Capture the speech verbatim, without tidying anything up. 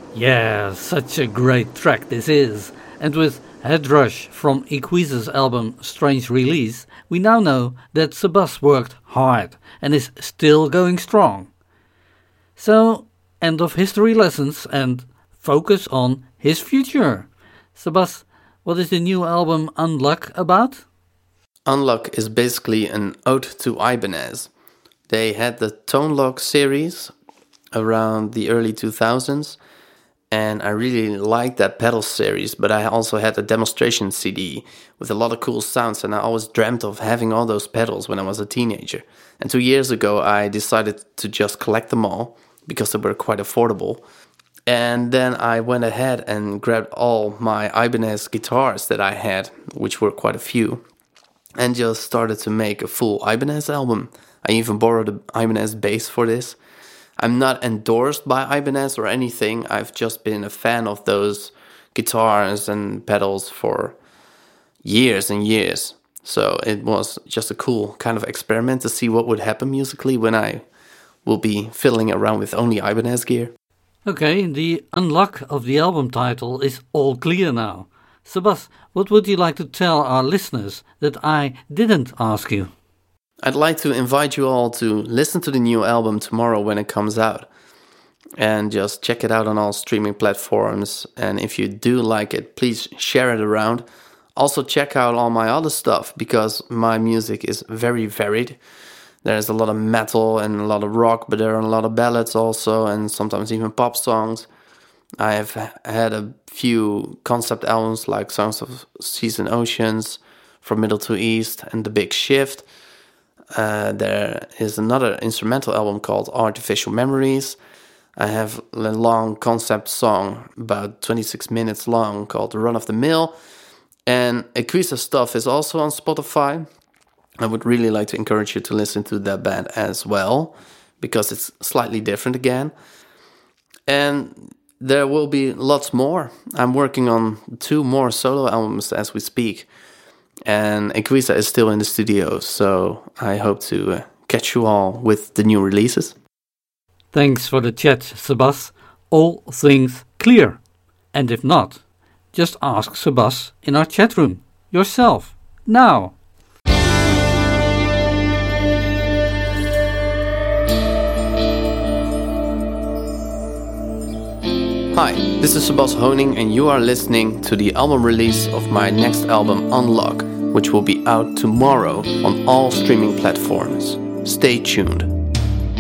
Yeah, such a great track this is. And with Headrush from Equiza's album Strange Release, we now know that Sebas worked hard and is still going strong. So, end of history lessons and focus on his future. Sebas, what is the new album Unluck about? Unluck is basically an ode to Ibanez. They had the Tone Lock series around the early two thousands, and I really liked that pedal series, but I also had a demonstration C D with a lot of cool sounds, and I always dreamt of having all those pedals when I was a teenager. And two years ago I decided to just collect them all because they were quite affordable. And then I went ahead and grabbed all my Ibanez guitars that I had, which were quite a few, and just started to make a full Ibanez album. I even borrowed an Ibanez bass for this. I'm not endorsed by Ibanez or anything. I've just been a fan of those guitars and pedals for years and years. So it was just a cool kind of experiment to see what would happen musically when I will be fiddling around with only Ibanez gear. Okay, the unlock of the album title is all clear now. Sebas, what would you like to tell our listeners that I didn't ask you? I'd like to invite you all to listen to the new album tomorrow when it comes out. And just check it out on all streaming platforms. And if you do like it, please share it around. Also check out all my other stuff, because my music is very varied. There's a lot of metal and a lot of rock, but there are a lot of ballads also, and sometimes even pop songs. I have had a few concept albums like Songs of Seas and Oceans, From Middle to East, and The Big Shift. Uh, there is another instrumental album called Artificial Memories. I have a long concept song, about twenty-six minutes long, called Run of the Mill. And Equiza stuff is also on Spotify. I would really like to encourage you to listen to that band as well, because it's slightly different again. And there will be lots more. I'm working on two more solo albums as we speak. And Equiza is still in the studio, so I hope to uh, catch you all with the new releases. Thanks for the chat, Sebas. All things clear. And if not, just ask Sebas in our chat room yourself now. Hi, this is Sebas Honing, and you are listening to the album release of my next album, Unlock, which will be out tomorrow on all streaming platforms. Stay tuned.